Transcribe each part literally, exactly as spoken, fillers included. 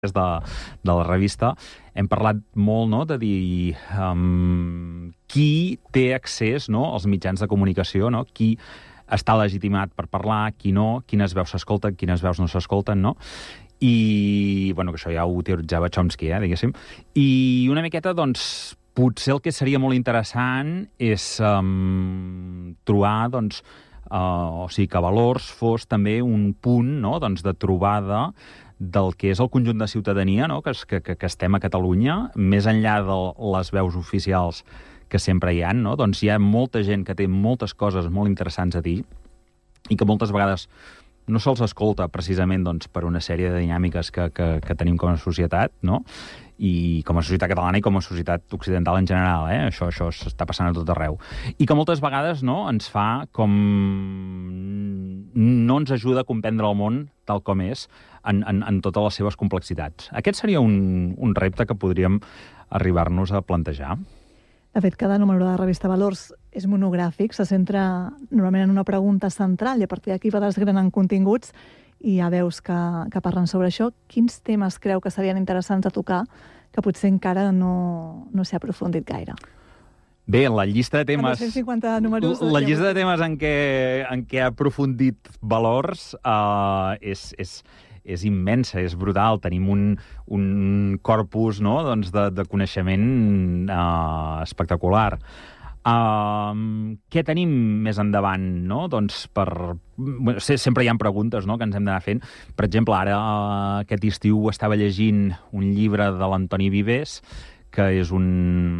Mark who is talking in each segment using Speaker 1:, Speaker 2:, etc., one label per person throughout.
Speaker 1: de, de la revista, hem parlat molt, no?, de dir um, qui té accés, no?, als mitjans de comunicació, no?, qui està legitimat per parlar, qui no, quines veus s'escolten, quines veus no s'escolten, no? I, bueno, que això ja ho teoritzava Chomsky, eh, diguéssim. I una miqueta, doncs, potser el que seria molt interessant és um, trobar, doncs, uh, o sigui, que Valors fos també un punt, no?, doncs, de trobada del que és el conjunt de ciutadania, no?, que, que, que estem a Catalunya, més enllà de les veus oficials que sempre hi ha, no?, doncs hi ha molta gent que té moltes coses molt interessants a dir i que moltes vegades no se'ls escolta precisament, doncs, per una sèrie de dinàmiques que, que, que tenim com a societat, no?, i com a societat catalana i com a societat occidental en general, eh? Això, això s'està passant a tot arreu. I que moltes vegades, no?, ens fa com... no ens ajuda a comprendre el món tal com és en, en, en totes les seves complexitats. Aquest seria un, un repte que podríem arribar-nos a plantejar.
Speaker 2: De fet, cada número de la revista Valors és monogràfic, se centra normalment en una pregunta central i a partir d'aquí va desgranant continguts i ja veus que, que parlen sobre això. Quins temes creu que serien interessants a tocar que potser encara no, no s'ha aprofundit gaire?
Speaker 1: Bé, la llista de temes...
Speaker 2: dos-cents cinquanta números...
Speaker 1: La llista de temes en què, en què ha aprofundit Valors uh, és, és, és immensa, és brutal. Tenim un, un corpus, no?, doncs de, de coneixement uh, espectacular. Uh, què tenim més endavant, no? Doncs per... Bueno, sempre hi ha preguntes, no?, que ens hem d'anar fent. Per exemple, ara uh, aquest estiu estava llegint un llibre de l'Antoni Vives, que és un...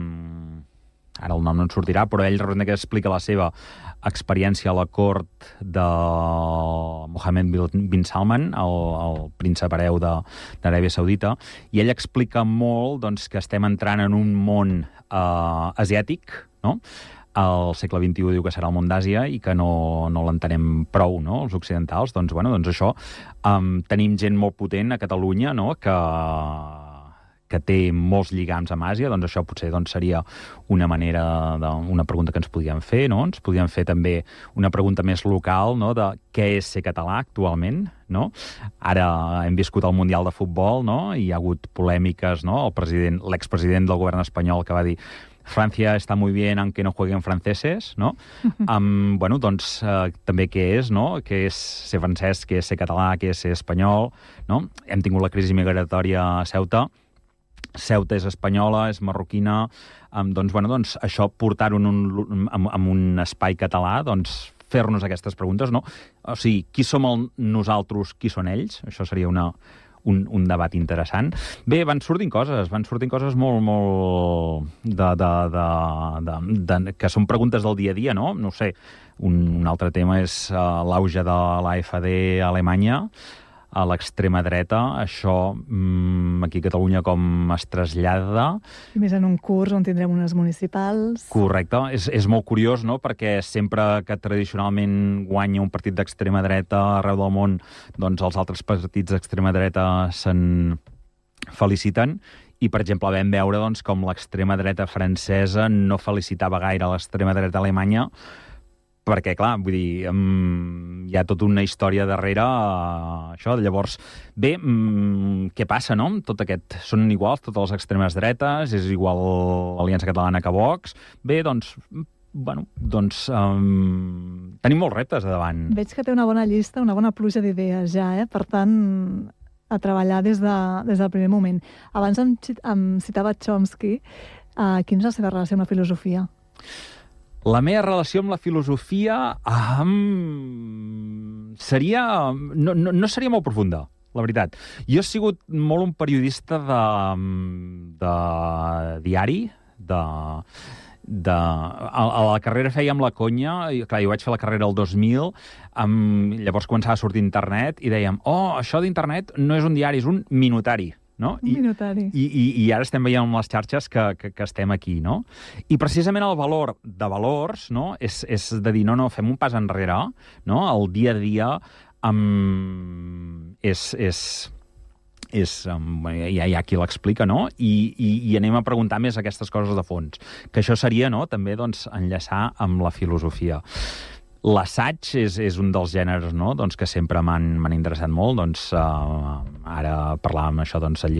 Speaker 1: ara el nom no en sortirà, però ell realment que explica la seva experiència a la cort de Mohammed bin Salman, el, el príncep hereu d'Aràbia Saudita, i ell explica molt, doncs, que estem entrant en un món uh, asiàtic, no? El segle vint-i-u diu que serà el món d'Àsia i que no, no l'entenem prou, no?, els occidentals. Doncs, bueno, doncs això, um, tenim gent molt potent a Catalunya, no?, que... que té molts lligams amb Àsia, doncs això potser doncs, seria una manera, de, una pregunta que ens podríem fer, no? Ens podríem fer també una pregunta més local, no?, de què és ser català actualment, no? Ara hem viscut el Mundial de Futbol, no?, i hi ha hagut polèmiques, no?, el president, l'expresident del govern espanyol que va dir Francia está muy bien aunque no jueguen franceses, no? um, bueno, doncs eh, també què és, no? Què és ser francès, què és ser català, què és ser espanyol, no? Hem tingut la crisi migratòria a Ceuta, Ceuta és espanyola, és marroquina, um, doncs, bueno, doncs, això, portar-ho en, un, en, en un espai català, doncs, fer-nos aquestes preguntes, no? O sigui, qui som el nosaltres, qui són ells? Això seria una, un, un debat interessant. Bé, van sortint coses, van sortint coses molt, molt... De, de, de, de, de, que són preguntes del dia a dia, no? No sé, un, un altre tema és uh, l'auge de l'A F D a Alemanya, a l'extrema dreta, això mmm, aquí a Catalunya com es trasllada.
Speaker 2: I més en un curs on tindrem unes municipals.
Speaker 1: Correcte. És, és molt curiós, no?, perquè sempre que tradicionalment guanya un partit d'extrema dreta arreu del món, doncs els altres partits d'extrema dreta se'n feliciten. I, per exemple, vam veure doncs, com l'extrema dreta francesa no felicitava gaire l'extrema dreta alemanya, perquè, clar, vull dir, um, hi ha tota una història darrere uh, això. Llavors, bé, um, què passa, no? Tot aquest... Són iguals totes les extremes dretes, és igual l'Aliança Catalana que Vox. Bé, doncs, bueno, doncs um, tenim molts reptes a davant.
Speaker 2: Veig que té una bona llista, una bona pluja d'idees ja, eh? Per tant, a treballar des, de, des del primer moment. Abans em, em citava Chomsky. Uh, quina és la seva relació amb la filosofia?
Speaker 1: La meva relació amb la filosofia um, seria... No, no, no seria molt profunda, la veritat. Jo he sigut molt un periodista de, de diari, de... de a, a la carrera fèiem la conya, i, clar, jo vaig fer la carrera el dos mil, um, llavors començava a sortir internet i dèiem, oh, això d'internet no és un diari, és un minutari. No?
Speaker 2: Un minutari.
Speaker 1: I, i, I ara estem veient amb les xarxes que, que, que estem aquí, no? I precisament el valor de Valors, no?, és, és de dir, no, no, fem un pas enrere, no?, el dia a dia um, és... és és, um, hi, ha, hi ha qui l'explica, no? I, i, i anem a preguntar més aquestes coses de fons. Que això seria, no?, també, doncs, enllaçar amb la filosofia. L'assaig és, és un dels gèneres, no?, doncs, que sempre m'han interessat molt. Doncs, uh, ara parlàvem això, doncs, el